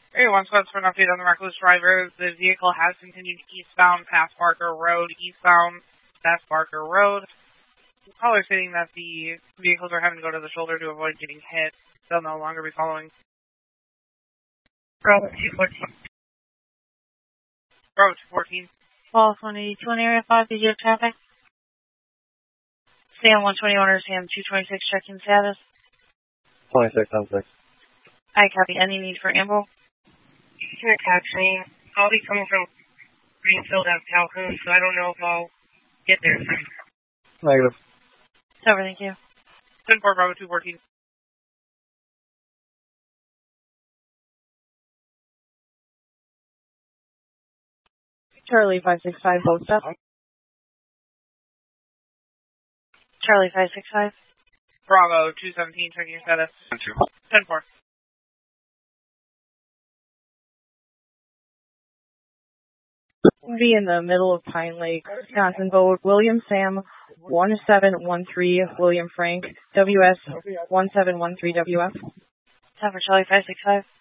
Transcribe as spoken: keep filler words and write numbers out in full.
Area one Squads for an update on the reckless driver. The vehicle has continued eastbound past Barker Road, eastbound past Barker Road. The caller stating that the vehicles are having to go to the shoulder to avoid getting hit. They'll no longer be following. Bravo two fourteen. Bravo two fourteen. Falls one eighty-two on Area five, did you have traffic? Sam one twenty-one or Sam two twenty-six, check-in status. twenty-six on six. I copy. Any need for amble? Can a taxi? I'll be coming from Greenfield out of Calhoun, so I don't know if I'll get there. Negative. It's over, thank you. ten four Bravo two fourteen. Charlie five six five, both up. Charlie five six five. Bravo two seventeen, checking your status. ten four. Be in the middle of Pine Lake, Wisconsin. Vote William Sam one seven one three, William Frank W S one seven one three W F. Time for Charlie five six five.